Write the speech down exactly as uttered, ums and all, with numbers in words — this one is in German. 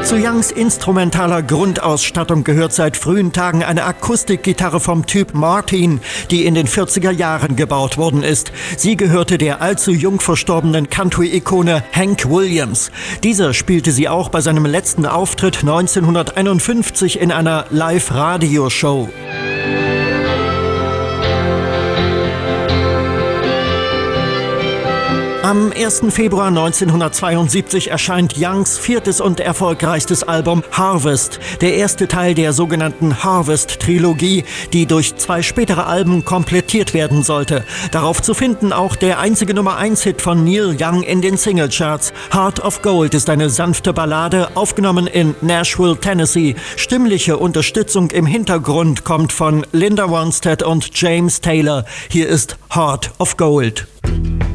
Zu Youngs instrumentaler Grundausstattung gehört seit frühen Tagen eine Akustikgitarre vom Typ Martin, die in den vierziger Jahren gebaut worden ist. Sie gehörte der allzu jung verstorbenen Country-Ikone Hank Williams. Dieser spielte sie auch bei seinem letzten Auftritt neunzehnhunderteinundfünfzig in einer Live-Radio-Show. Am ersten Februar neunzehnhundertzweiundsiebzig erscheint Youngs viertes und erfolgreichstes Album Harvest, der erste Teil der sogenannten Harvest-Trilogie, die durch zwei spätere Alben komplettiert werden sollte. Darauf zu finden auch der einzige Nummer eins Hit von Neil Young in den Singlecharts. Heart of Gold ist eine sanfte Ballade, aufgenommen in Nashville, Tennessee. Stimmliche Unterstützung im Hintergrund kommt von Linda Ronstadt und James Taylor. Hier ist Heart of Gold.